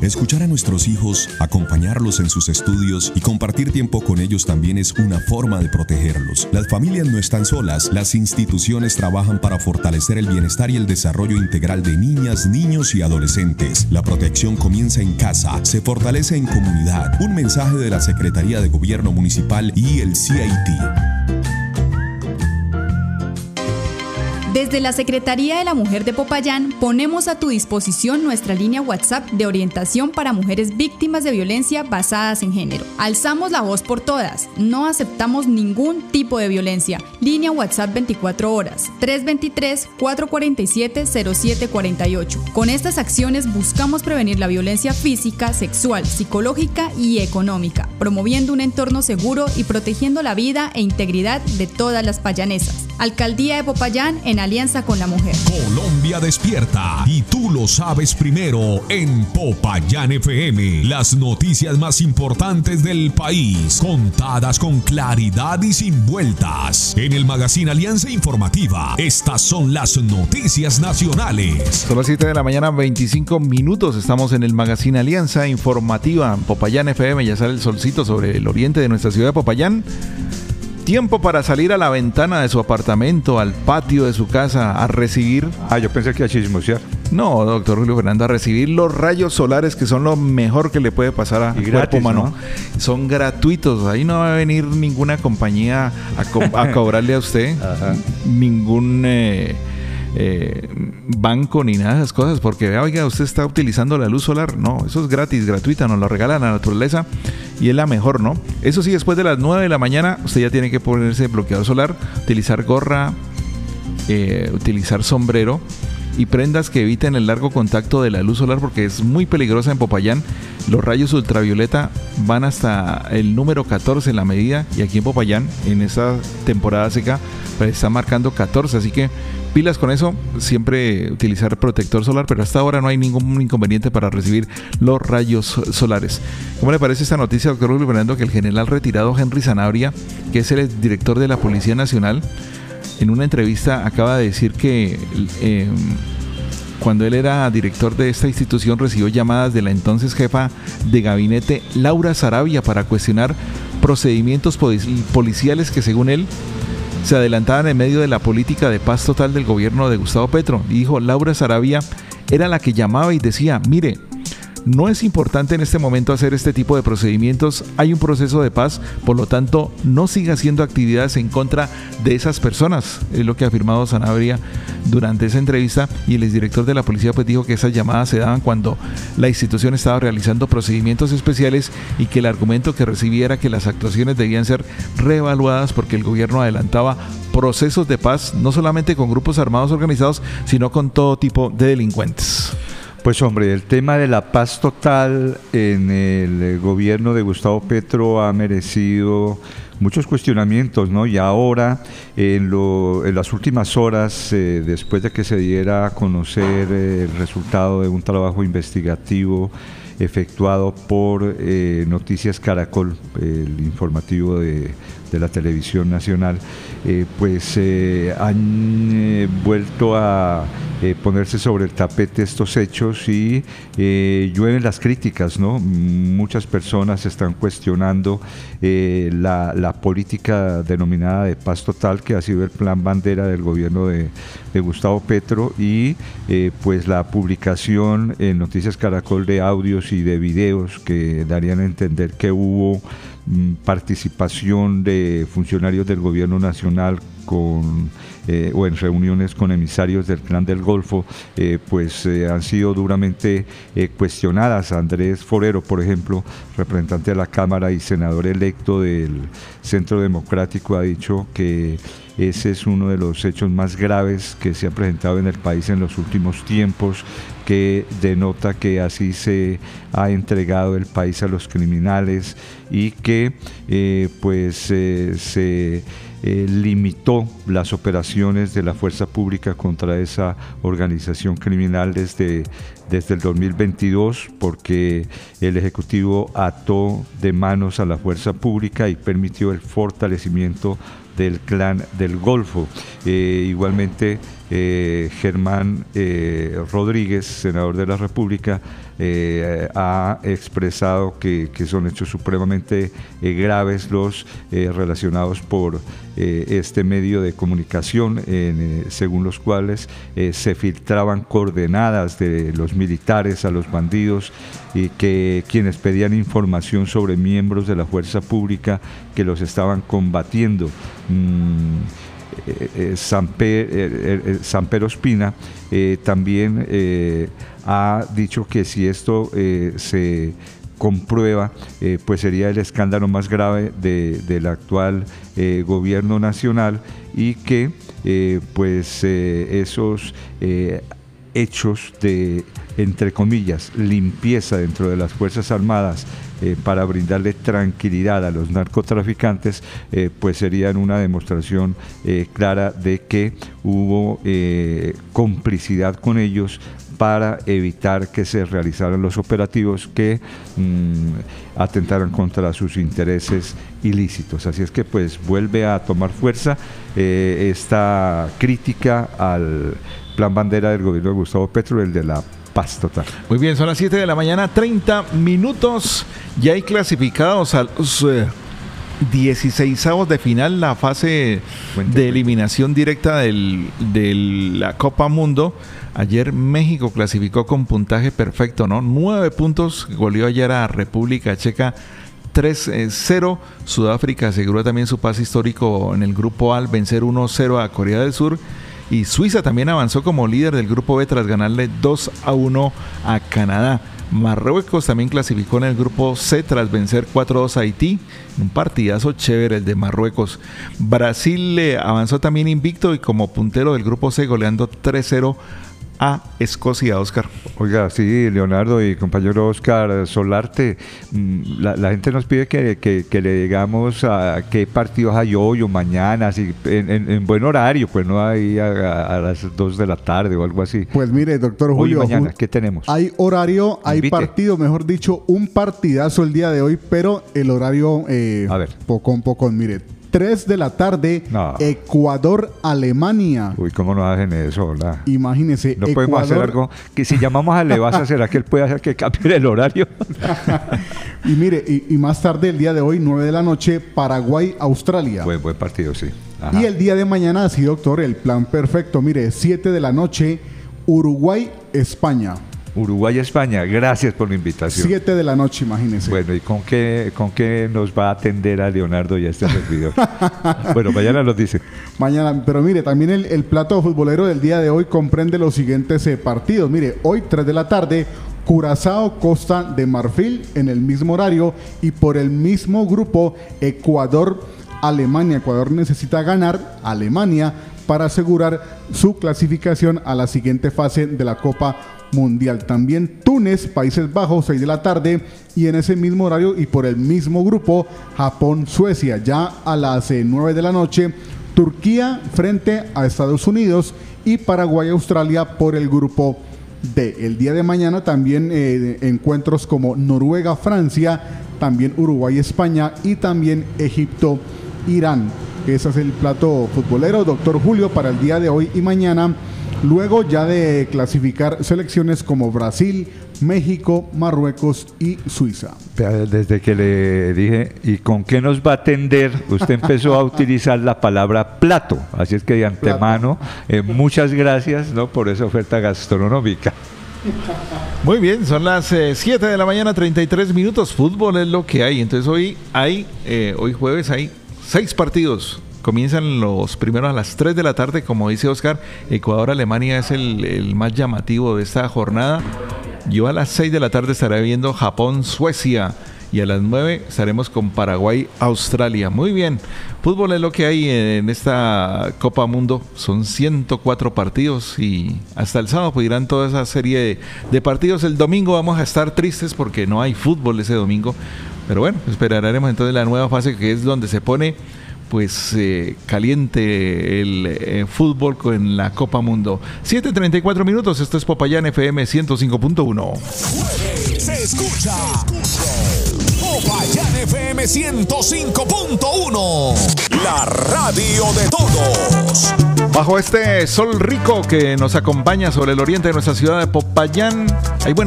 Escuchar a nuestros hijos, acompañarlos en sus estudios y compartir tiempo con ellos también es una forma de protegerlos. Las familias no están solas, las instituciones trabajan para fortalecer el bienestar y el desarrollo integral de niñas, niños y adolescentes. La protección comienza en casa, se fortalece en comunidad. Un mensaje de la Secretaría de Gobierno Municipal y el CIT. Desde la Secretaría de la Mujer de Popayán ponemos a tu disposición nuestra línea WhatsApp de orientación para mujeres víctimas de violencia basadas en género. Alzamos la voz por todas, no aceptamos ningún tipo de violencia. Línea WhatsApp 24 horas, 323-447-0748. Con estas acciones buscamos prevenir la violencia física, sexual, psicológica y económica, promoviendo un entorno seguro y protegiendo la vida e integridad de todas las payanesas. Alcaldía de Popayán en alianza con la mujer. Colombia despierta y tú lo sabes primero en Popayán FM. Las noticias más importantes del país, contadas con claridad y sin vueltas. En el Magazine Alianza Informativa, estas son las noticias nacionales. Son las 7 de la mañana, 25 minutos. Estamos en el Magazine Alianza Informativa, Popayán FM. Ya sale el solcito sobre el oriente de nuestra ciudad de Popayán. Tiempo para salir a la ventana de su apartamento, al patio de su casa, a recibir... yo pensé que a chismosear. No, doctor Julio Fernando, a recibir los rayos solares, que son lo mejor que le puede pasar a cuerpo humano. ¿No? Son gratuitos, ahí no va a venir ninguna compañía a cobrarle a usted ningún... banco ni nada de esas cosas, porque vea, oiga, usted está utilizando la luz solar. No, eso es gratis, gratuita, nos lo regala la naturaleza y es la mejor, ¿no? Eso sí, después de las 9 de la mañana usted ya tiene que ponerse bloqueador solar, utilizar gorra, utilizar sombrero y prendas que eviten el largo contacto de la luz solar, porque es muy peligrosa en Popayán. Los rayos ultravioleta van hasta el número 14 en la medida, y aquí en Popayán, en esta temporada seca, pues está marcando 14, así que pilas con eso, siempre utilizar protector solar, pero hasta ahora no hay ningún inconveniente para recibir los rayos solares. ¿Cómo le parece esta noticia, doctor Julio Fernando, que el general retirado Henry Sanabria, que es el director de la Policía Nacional, en una entrevista acaba de decir que cuando él era director de esta institución recibió llamadas de la entonces jefa de gabinete Laura Sarabia para cuestionar procedimientos policiales que, según él, se adelantaban en medio de la política de paz total del gobierno de Gustavo Petro. Y dijo, Laura Sarabia era la que llamaba y decía, mire, no es importante en este momento hacer este tipo de procedimientos, hay un proceso de paz, por lo tanto no siga haciendo actividades en contra de esas personas, es lo que ha afirmado Sanabria durante esa entrevista. Y el exdirector de la policía pues dijo que esas llamadas se daban cuando la institución estaba realizando procedimientos especiales y que el argumento que recibía era que las actuaciones debían ser reevaluadas porque el gobierno adelantaba procesos de paz no solamente con grupos armados organizados, sino con todo tipo de delincuentes. Pues hombre, el tema de la paz total en el gobierno de Gustavo Petro ha merecido muchos cuestionamientos, ¿no? Y ahora, en las últimas horas, después de que se diera a conocer el resultado de un trabajo investigativo efectuado por Noticias Caracol, el informativo de la televisión nacional, pues han vuelto a ponerse sobre el tapete estos hechos y llueven las críticas, ¿no? Muchas personas están cuestionando la política denominada de paz total, que ha sido el plan bandera del gobierno de Gustavo Petro, y pues la publicación en Noticias Caracol de audios y de videos que darían a entender que hubo participación de funcionarios del gobierno nacional o en reuniones con emisarios del Clan del Golfo, pues han sido duramente cuestionadas. Andrés Forero, por ejemplo, representante de la Cámara y senador electo del Centro Democrático, ha dicho que ese es uno de los hechos más graves que se ha presentado en el país en los últimos tiempos, que denota que así se ha entregado el país a los criminales y que se limitó las operaciones de la fuerza pública contra esa organización criminal desde el 2022, porque el Ejecutivo ató de manos a la fuerza pública y permitió el fortalecimiento del Clan del Golfo. Igualmente Germán Rodríguez, senador de la República, ha expresado que son hechos supremamente graves los relacionados por este medio de comunicación, según los cuales se filtraban coordenadas de los militares a los bandidos y que quienes pedían información sobre miembros de la fuerza pública que los estaban combatiendo. Samper Ospina también ha dicho que si esto se comprueba, pues sería el escándalo más grave del actual gobierno nacional, y que esos hechos de, entre comillas, limpieza dentro de las Fuerzas Armadas para brindarle tranquilidad a los narcotraficantes, pues serían una demostración clara de que hubo complicidad con ellos para evitar que se realizaran los operativos que atentaran contra sus intereses ilícitos. Así es que pues vuelve a tomar fuerza esta crítica al plan bandera del gobierno de Gustavo Petro, el de la paz total. Muy bien, son las 7 de la mañana, 30 minutos. Ya hay clasificados a los 16avos de final, la fase de eliminación directa de la Copa Mundo. Ayer México clasificó con puntaje perfecto, ¿no? 9 puntos, goleó ayer a República Checa 3-0. Sudáfrica aseguró también su pase histórico en el grupo A al vencer 1-0 a Corea del Sur. Y Suiza también avanzó como líder del grupo B tras ganarle 2-1 a Canadá. Marruecos también clasificó en el grupo C tras vencer 4-2 a Haití. Un partidazo chévere el de Marruecos. Brasil avanzó también invicto y como puntero del grupo C, goleando 3-0 a Escocia. Oscar. Oiga, sí, Leonardo y compañero Oscar Solarte, la gente nos pide que le digamos a qué partidos hay hoy o mañana, así, en buen horario, pues no hay a las 2 de la tarde o algo así. Pues mire, doctor Julio, hoy y mañana, ¿qué tenemos? Hay horario, hay partido, mejor dicho, un partidazo el día de hoy, pero el horario poco, mire, 3 de la tarde, no. Ecuador-Alemania. Uy, ¿cómo nos hacen eso? ¿Verdad? Imagínese. No podemos hacer algo que si llamamos a Levasa, ¿será que él puede hacer que cambie el horario? Y mire, y más tarde, el día de hoy, 9 de la noche, Paraguay-Australia. Buen partido, sí. Ajá. Y el día de mañana, sí, doctor, el plan perfecto. Mire, 7 de la noche, Uruguay-España. Uruguay-España, gracias por la invitación. 7 de la noche, imagínense. Bueno, ¿y con qué nos va a atender a Leonardo y a este servidor? Bueno, mañana nos dice. Mañana, pero mire, también el plato futbolero del día de hoy comprende los siguientes partidos. Mire, hoy 3 de la tarde, Curazao, Costa de Marfil, en el mismo horario, y por el mismo grupo, Ecuador-Alemania. Ecuador necesita ganar Alemania para asegurar su clasificación a la siguiente fase de la Copa Mundial. También Túnez, Países Bajos, 6 de la tarde, y en ese mismo horario y por el mismo grupo, Japón, Suecia. Ya a las 9 de la noche, Turquía frente a Estados Unidos y Paraguay, Australia por el grupo D. El día de mañana también encuentros como Noruega, Francia, también Uruguay, España y también Egipto, Irán. Ese es el plato futbolero, doctor Julio, para el día de hoy y mañana. Luego ya de clasificar selecciones como Brasil, México, Marruecos y Suiza. Desde que le dije, ¿y con qué nos va a atender? Usted empezó a utilizar la palabra plato. Así es que de antemano, muchas gracias, ¿no?, por esa oferta gastronómica. Muy bien, son las 7 de la mañana, 33 minutos. Fútbol es lo que hay. Entonces hoy jueves hay 6 partidos. Comienzan los primeros a las 3 de la tarde, como dice Oscar. Ecuador-Alemania es el más llamativo de esta jornada. Yo a las 6 de la tarde estaré viendo Japón-Suecia y a las 9 estaremos con Paraguay-Australia. Muy bien, fútbol es lo que hay en esta Copa Mundo. Son 104 partidos y hasta el sábado pues irán toda esa serie de partidos. El domingo vamos a estar tristes porque no hay fútbol ese domingo. Pero bueno, esperaremos entonces la nueva fase, que es donde se pone pues caliente el fútbol con la Copa Mundo. 7:34 minutos, esto es Popayán FM 105.1. Se escucha Popayán FM 105.1, la radio de todos. Bajo este sol rico que nos acompaña sobre el oriente de nuestra ciudad de Popayán, hay buena